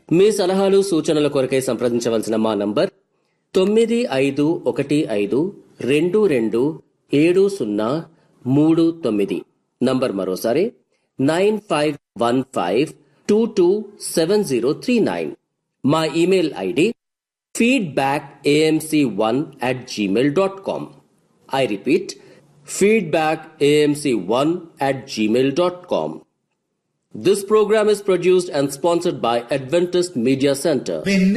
మీ సలహాలు సూచనల కొరకై సంప్రదించవలసిన మా నంబర్ 9515227039. నంబర్ మరోసారి 9515227039. మా email ID feedbackamc1@gmail.com. I repeat, feedbackamc1@gmail.com. This program is produced and sponsored by Adventist Media Center.